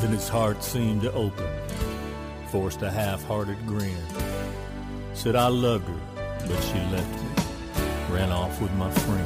Then his heart seemed to open, forced a half-hearted grin. Said I loved her, but she left me, ran off with my friend.